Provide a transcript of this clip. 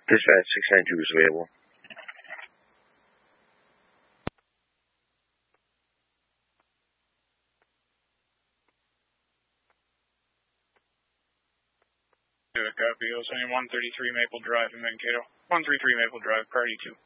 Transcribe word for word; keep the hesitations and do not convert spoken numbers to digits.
Dispatch six nine two is available. Copy, one thirty-three Maple Drive in Mankato. one thirty-three Maple Drive, priority two.